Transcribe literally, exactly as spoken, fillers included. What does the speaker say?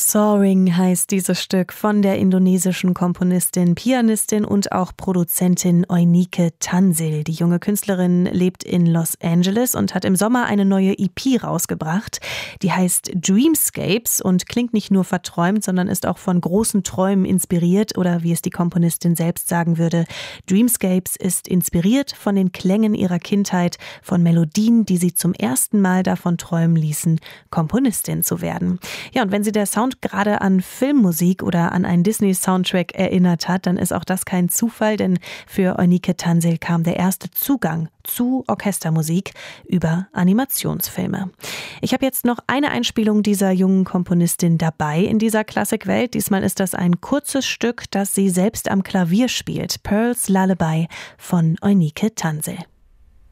Soaring heißt dieses Stück von der indonesischen Komponistin, Pianistin und auch Produzentin Eunike Tansil. Die junge Künstlerin lebt in Los Angeles und hat im Sommer eine neue E P rausgebracht. Die heißt Dreamscapes und klingt nicht nur verträumt, sondern ist auch von großen Träumen inspiriert oder wie es die Komponistin selbst sagen würde, Dreamscapes ist inspiriert von den Klängen ihrer Kindheit, von Melodien, die sie zum ersten Mal davon träumen ließen, Komponistin zu werden. Ja, und wenn sie der Sound gerade an Filmmusik oder an einen Disney-Soundtrack erinnert hat, dann ist auch das kein Zufall, denn für Eunike Tansil kam der erste Zugang zu Orchestermusik über Animationsfilme. Ich habe jetzt noch eine Einspielung dieser jungen Komponistin dabei in dieser Klassikwelt. Diesmal ist das ein kurzes Stück, das sie selbst am Klavier spielt. Pearls Lullaby von Eunike Tansil.